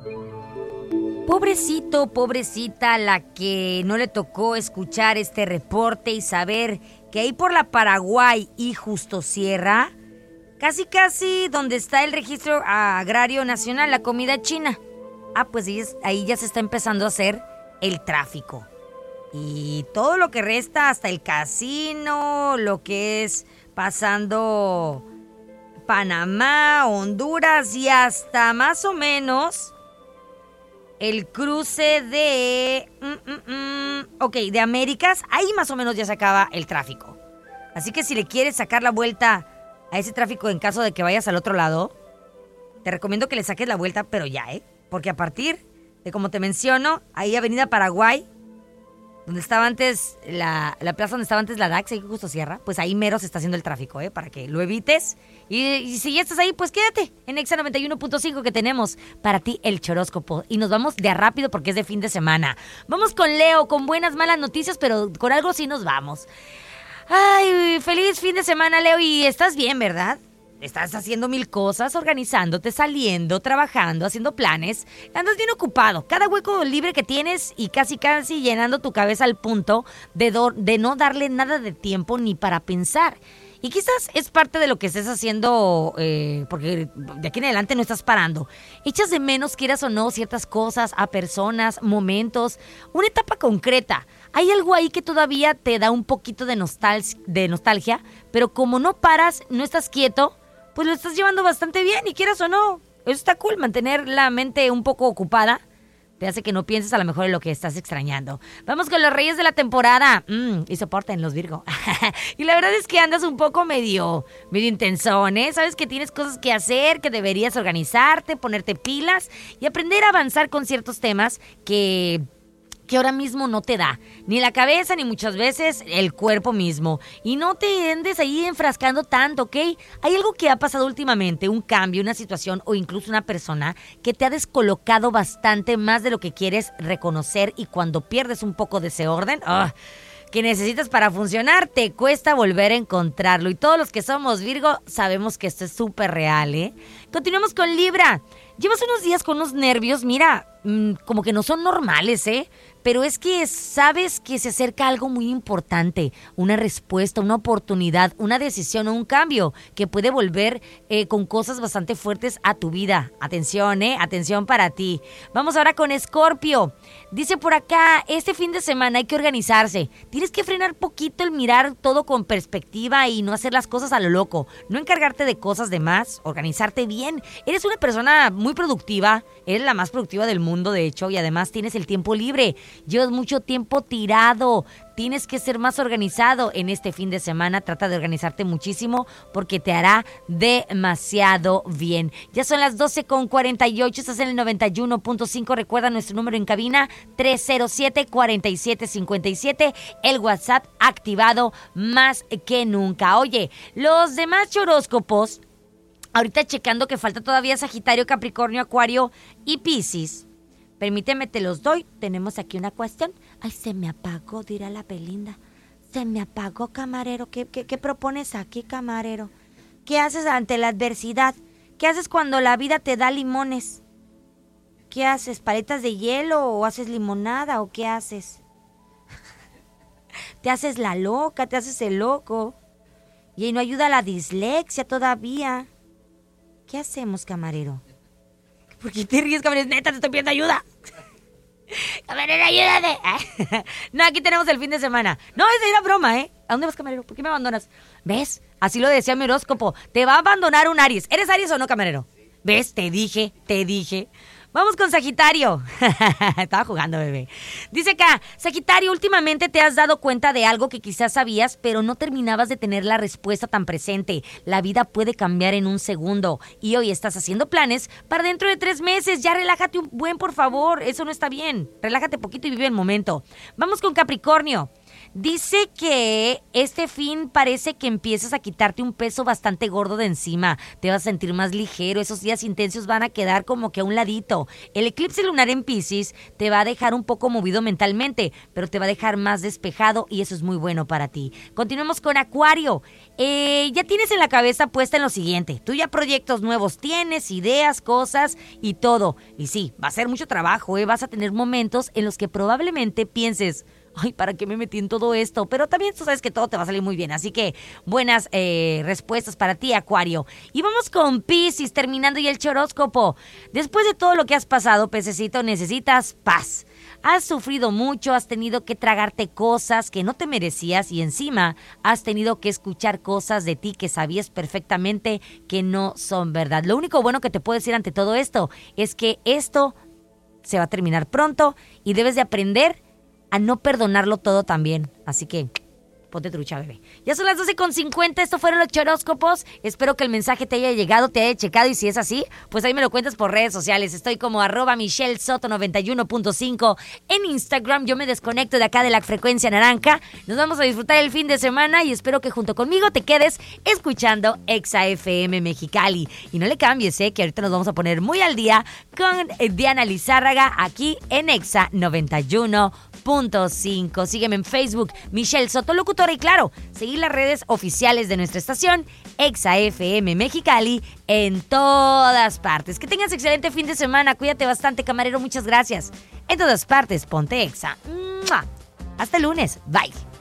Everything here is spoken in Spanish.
Pobrecito, pobrecita, la que no le tocó escuchar este reporte y saber que ahí por la Paraguay y Justo Sierra, casi donde está el registro agrario nacional, la comida china. Pues ahí ya se está empezando a hacer el tráfico. Y todo lo que resta hasta el casino, lo que es pasando Panamá, Honduras y hasta más o menos el cruce de de Américas, ahí más o menos ya se acaba el tráfico. Así que si le quieres sacar la vuelta a ese tráfico en caso de que vayas al otro lado, te recomiendo que le saques la vuelta, pero ya, porque a partir de, como te menciono, ahí Avenida Paraguay, donde estaba antes la plaza donde estaba antes la DAX, ahí Justo Sierra, pues ahí mero se está haciendo el tráfico, para que lo evites. Y si ya estás ahí, pues quédate en Exa 91.5 que tenemos para ti el choróscopo. Y nos vamos de a rápido porque es de fin de semana. Vamos con Leo, con buenas, malas noticias, pero con algo sí nos vamos. Ay, feliz fin de semana, Leo, y estás bien, ¿verdad? Estás haciendo mil cosas, organizándote, saliendo, trabajando, haciendo planes. Andas bien ocupado. Cada hueco libre que tienes y casi llenando tu cabeza al punto de no darle nada de tiempo ni para pensar. Y quizás es parte de lo que estés haciendo, porque de aquí en adelante no estás parando. Echas de menos, quieras o no, ciertas cosas, a personas, momentos, una etapa concreta. Hay algo ahí que todavía te da un poquito de nostalgia, pero como no paras, no estás quieto, pues lo estás llevando bastante bien y quieras o no. Eso está cool, mantener la mente un poco ocupada te hace que no pienses a lo mejor en lo que estás extrañando. Vamos con los reyes de la temporada. Y soporten los Virgo. Y la verdad es que andas un poco medio intensón, ¿eh? Sabes que tienes cosas que hacer, que deberías organizarte, ponerte pilas y aprender a avanzar con ciertos temas que ahora mismo no te da, ni la cabeza, ni muchas veces el cuerpo mismo. Y no te andes ahí enfrascando tanto, ¿ok? Hay algo que ha pasado últimamente, un cambio, una situación o incluso una persona que te ha descolocado bastante más de lo que quieres reconocer, y cuando pierdes un poco de ese orden, que necesitas para funcionar, te cuesta volver a encontrarlo. Y todos los que somos Virgo sabemos que esto es súper real, ¿eh? Continuamos con Libra. Llevas unos días con unos nervios, mira, como que no son normales, ¿eh? Pero es que sabes que se acerca algo muy importante, una respuesta, una oportunidad, una decisión o un cambio que puede volver con cosas bastante fuertes a tu vida. Atención, atención para ti. Vamos ahora con Escorpio. Dice por acá, este fin de semana hay que organizarse. Tienes que frenar poquito el mirar todo con perspectiva y no hacer las cosas a lo loco. No encargarte de cosas de más, organizarte bien. Eres una persona muy productiva, eres la más productiva del mundo, de hecho, y además tienes el tiempo libre. Llevas mucho tiempo tirado. Tienes que ser más organizado en este fin de semana. Trata de organizarte muchísimo porque te hará demasiado bien. Ya son las 12:48. Estás en el 91.5. Recuerda nuestro número en cabina, 307-4757. El WhatsApp activado más que nunca. Oye, los demás horóscopos, ahorita checando que falta todavía Sagitario, Capricornio, Acuario y Piscis. Permíteme, te los doy. Tenemos aquí una cuestión. Ay, se me apagó, dirá la Belinda. Se me apagó, camarero. ¿Qué propones aquí, camarero? ¿Qué haces ante la adversidad? ¿Qué haces cuando la vida te da limones? ¿Qué haces? ¿Paletas de hielo o haces limonada o qué haces? Te haces la loca, te haces el loco. Y ahí no ayuda la dislexia todavía. ¿Qué hacemos, camarero? ¿Por qué te ríes, camarero? Neta, te estoy pidiendo ayuda. Camarero, ayúdame. No, aquí tenemos el fin de semana. No, esa era broma, ¿eh? ¿A dónde vas, camarero? ¿Por qué me abandonas? ¿Ves? Así lo decía mi horóscopo. Te va a abandonar un Aries. ¿Eres Aries o no, camarero? ¿Ves? Te dije. Vamos con Sagitario. Estaba jugando, bebé. Dice acá, Sagitario, últimamente te has dado cuenta de algo que quizás sabías, pero no terminabas de tener la respuesta tan presente. La vida puede cambiar en un segundo. Y hoy estás haciendo planes para dentro de 3 meses. Ya relájate por favor. Eso no está bien. Relájate poquito y vive el momento. Vamos con Capricornio. Dice que este fin parece que empiezas a quitarte un peso bastante gordo de encima. Te vas a sentir más ligero. Esos días intensos van a quedar como que a un ladito. El eclipse lunar en Piscis te va a dejar un poco movido mentalmente, pero te va a dejar más despejado y eso es muy bueno para ti. Continuemos con Acuario. Ya tienes en la cabeza puesta en lo siguiente. Tú ya proyectos nuevos tienes, ideas, cosas y todo. Y sí, va a ser mucho trabajo, Vas a tener momentos en los que probablemente pienses... Ay, ¿para qué me metí en todo esto? Pero también tú sabes que todo te va a salir muy bien. Así que buenas respuestas para ti, Acuario. Y vamos con Piscis, terminando ya el horóscopo. Después de todo lo que has pasado, pececito, necesitas paz. Has sufrido mucho, has tenido que tragarte cosas que no te merecías y encima has tenido que escuchar cosas de ti que sabías perfectamente que no son verdad. Lo único bueno que te puedo decir ante todo esto es que esto se va a terminar pronto y debes de aprender a no perdonarlo todo también. Así que ponte trucha, bebé. Ya son las 12:50, estos fueron los horóscopos. Espero que el mensaje te haya llegado, te haya checado y si es así, pues ahí me lo cuentas por redes sociales. Estoy como @MichelleSoto91.5 en Instagram. Yo me desconecto de acá de la frecuencia naranja. Nos vamos a disfrutar el fin de semana y espero que junto conmigo te quedes escuchando Exa FM Mexicali. Y no le cambies, que ahorita nos vamos a poner muy al día con Diana Lizárraga aquí en Exa 91.5. Sígueme en Facebook, Michelle Soto Locutora, y claro, seguir las redes oficiales de nuestra estación, Exa FM Mexicali, en todas partes. Que tengas excelente fin de semana, cuídate bastante, camarero, muchas gracias. En todas partes, ponte Exa. ¡Mua! Hasta el lunes, bye.